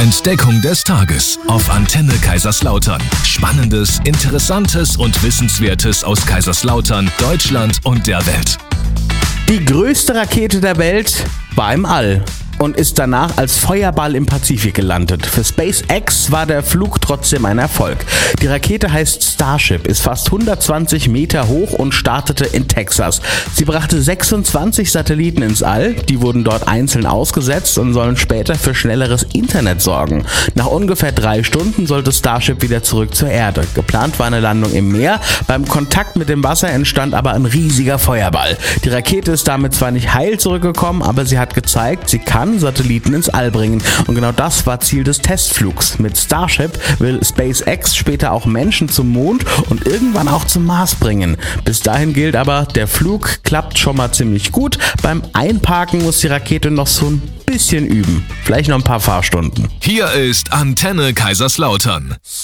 Entdeckung des Tages auf Antenne Kaiserslautern. Spannendes, Interessantes und Wissenswertes aus Kaiserslautern, Deutschland und der Welt. Die größte Rakete der Welt war im All und ist danach als Feuerball im Pazifik gelandet. Für SpaceX war der Flug trotzdem ein Erfolg. Die Rakete heißt Starship, ist fast 120 Meter hoch und startete in Texas. Sie brachte 26 Satelliten ins All, die wurden dort einzeln ausgesetzt und sollen später für schnelleres Internet sorgen. Nach ungefähr 3 Stunden sollte Starship wieder zurück zur Erde. Geplant war eine Landung im Meer, beim Kontakt mit dem Wasser entstand aber ein riesiger Feuerball. Die Rakete ist damit zwar nicht heil zurückgekommen, aber sie hat gezeigt, sie kann Satelliten ins All bringen. Und genau das war Ziel des Testflugs. Mit Starship will SpaceX später auch Menschen zum Mond und irgendwann auch zum Mars bringen. Bis dahin gilt aber, der Flug klappt schon mal ziemlich gut. Beim Einparken muss die Rakete noch so ein bisschen üben. Vielleicht noch ein paar Fahrstunden. Hier ist Antenne Kaiserslautern.